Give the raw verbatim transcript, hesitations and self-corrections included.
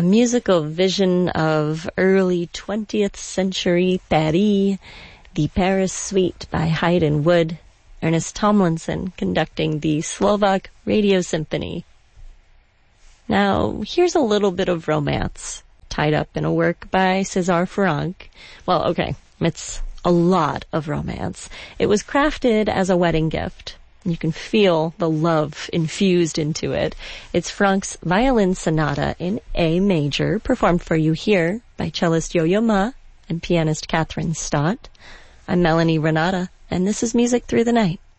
a musical vision of early twentieth century Paris, the Paris Suite by Haydn Wood, Ernest Tomlinson conducting the Slovak Radio Symphony. Now, here's a little bit of romance tied up in a work by César Franck. Well, okay, it's a lot of romance. It was crafted as a wedding gift. You can feel the love infused into it. It's Franck's Violin Sonata in A major, performed for you here by cellist Yo-Yo Ma and pianist Catherine Stott. I'm Melanie Renata, and this is Music Through the Night.